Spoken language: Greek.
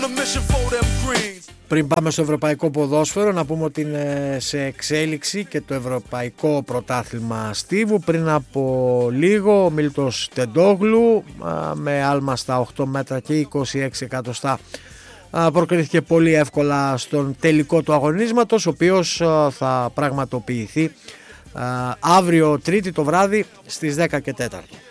Πριν πάμε στο ευρωπαϊκό ποδόσφαιρο, να πούμε ότι είναι σε εξέλιξη και το ευρωπαϊκό πρωτάθλημα στίβου. Πριν από λίγο ο Μίλτος Τεντόγλου με άλμα στα 8 μέτρα και 26 εκατοστά προκρίθηκε πολύ εύκολα στον τελικό του αγωνίσματος, ο οποίος θα πραγματοποιηθεί αύριο Τρίτη το βράδυ στις 10 και 4.